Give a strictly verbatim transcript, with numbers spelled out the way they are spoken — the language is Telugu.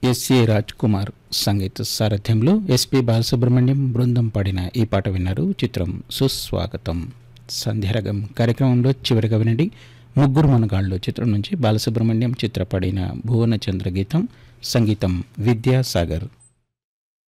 ఎస్ఏ రాజ్ కుమార్ సంగీత సారథ్యంలో ఎస్పి బాలసుబ్రహ్మణ్యం బృందం పాడిన ఈ పాట విన్నారు. చిత్రం సుస్వాగతం. సంధ్యారగం కార్యక్రమంలో చివరిగా వినండి ముగ్గురు మనగాళ్ళు చిత్రం నుంచి బాలసుబ్రహ్మణ్యం చిత్ర పాడిన భువనచంద్ర గీతం, సంగీతం విద్యాసాగర్.